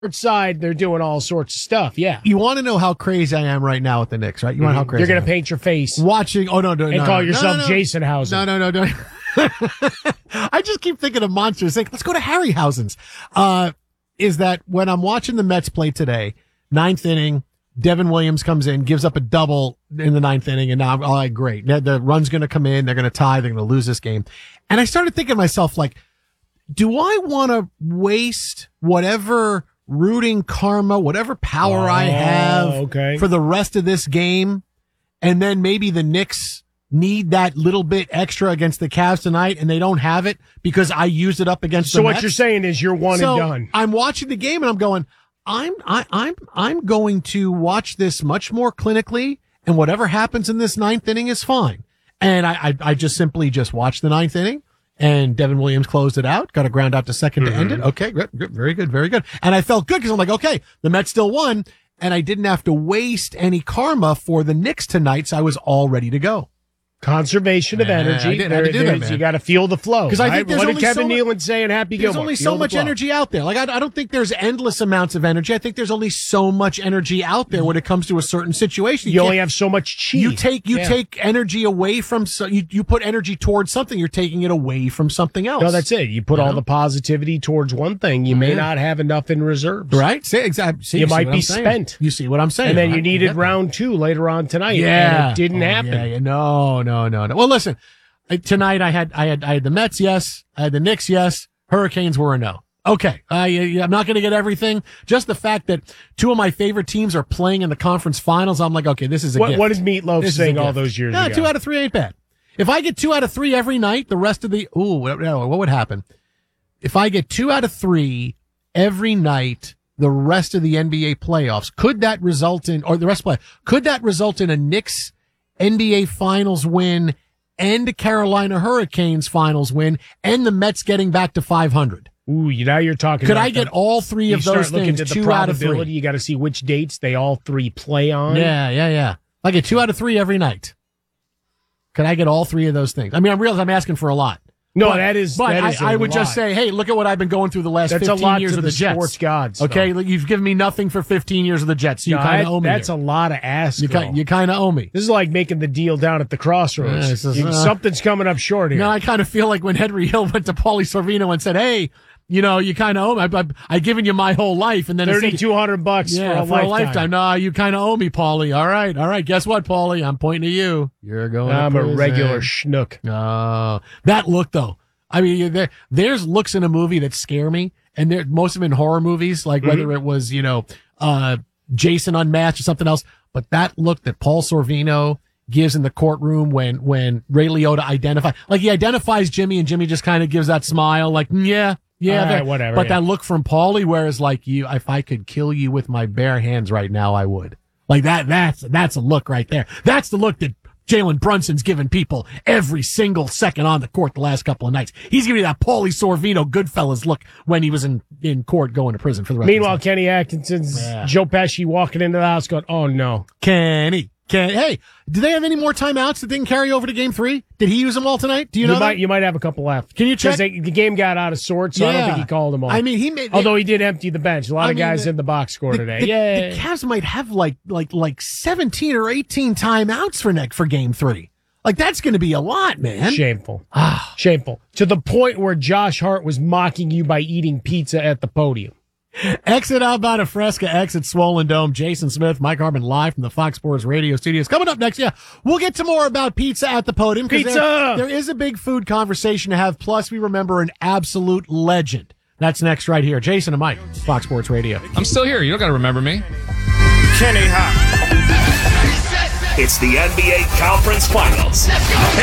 side, they're doing all sorts of stuff. Yeah. You want to know how crazy I am right now with the Knicks, right? You want to know how crazy You're going to paint your face. Watching. Oh, no. And call yourself Jason Hausen. No. I just keep thinking of monsters. Like, let's go to Harryhausen's. Is that when I'm watching the Mets play today, ninth inning, Devin Williams comes in, gives up a double in the ninth inning, and now I'm like, great. The run's going to come in. They're going to tie. They're going to lose this game. And I started thinking to myself, like, do I want to waste whatever rooting karma, whatever power I have for the rest of this game, and then maybe the Knicks need that little bit extra against the Cavs tonight, and they don't have it because I used it up against the Mets? So what you're saying is you're one and done. I'm watching the game and I'm going, I'm going to watch this much more clinically, and whatever happens in this ninth inning is fine. And I just simply just watched the ninth inning, and Devin Williams closed it out, got a ground out to second to end it. Okay, good, very good, very good. And I felt good because I'm like, okay, the Mets still won, and I didn't have to waste any karma for the Knicks tonight, so I was all ready to go. Conservation of energy. I had to do that, man. You got to feel the flow. Because I think what did Kevin Nealon say in Happy Gilmore? There's only so much energy out there. Like, I don't think there's endless amounts of energy. I think there's only so much energy out there when it comes to a certain situation. You only have so much chi. You take energy away from, you put energy towards something, you're taking it away from something else. No, that's it. You put all the positivity towards one thing. You may not have enough in reserves. Right? Exactly. You might be spent. You see what I'm saying? And then you needed round two later on tonight. Yeah. And it didn't happen. Yeah. No. Well, listen. Tonight I had the Mets, yes. I had the Knicks, yes. Hurricanes were a no. Okay. I'm not going to get everything. Just the fact that two of my favorite teams are playing in the conference finals, I'm like, okay, this is a gift. What is Meatloaf saying all those years ago? 2 out of 3 ain't bad. If I get 2 out of 3 every night, the rest of what would happen? If I get 2 out of 3 every night, the rest of the NBA playoffs, could that result in a Knicks NBA Finals win and a Carolina Hurricanes Finals win and the Mets getting back to 500? Ooh, now you're talking. Could I get all three of those things? 2 out of 3. You got to see which dates they all three play on. Yeah. I get 2 out of 3 every night. Could I get all 3 of those things? I mean, I realize I'm asking for a lot. No, but I would just say, hey, look at what I've been going through the last 15 years of the Jets. Sports gods. Okay, you've given me nothing for 15 years of the Jets, so you kind of owe me. That's a lot of ass. You kind of owe me. This is like making the deal down at the crossroads. Something's coming up short here. No, I kind of feel like when Henry Hill went to Paulie Sorvino and said, hey, you kind of owe me. I've given you my whole life, and then $3,200 for a lifetime. No, you kind of owe me, Paulie. All right. Guess what, Paulie? I'm pointing to you. You're going. I'm a regular schnook. Oh, that look though. I mean, there's looks in a movie that scare me, and most of them in horror movies, like whether it was, Jason Unmasked or something else. But that look that Paul Sorvino gives in the courtroom when Ray Liotta he identifies Jimmy, and Jimmy just kind of gives that smile, like, yeah, right, whatever. But that look from Paulie, where it's like, if I could kill you with my bare hands right now, I would. Like that's a look right there. That's the look that Jalen Brunson's given people every single second on the court the last couple of nights. He's giving you that Paulie Sorvino Goodfellas look when he was in court going to prison for the rest Meanwhile, of his life. Kenny Atkinson's Joe Pesci walking into the house going, oh no. Kenny. Hey, do they have any more timeouts that didn't carry over to Game 3? Did he use them all tonight? Do you know that? You might have a couple left. Can you check? Because the game got out of sorts, so I don't think he called them all. I mean, although he did empty the bench. A lot of guys in the box score today. The Cavs might have like 17 or 18 timeouts for Game 3. Like, that's going to be a lot, man. Shameful. Shameful. To the point where Josh Hart was mocking you by eating pizza at the podium. Exit Alabama Fresca, exit Swollen Dome. Jason Smith, Mike Harmon live from the Fox Sports Radio studios. Coming up next, we'll get to more about pizza at the podium. Pizza! There is a big food conversation to have. Plus, we remember an absolute legend. That's next right here. Jason and Mike, Fox Sports Radio. I'm still here. You don't got to remember me. Kenny Hop. It's the NBA Conference Finals.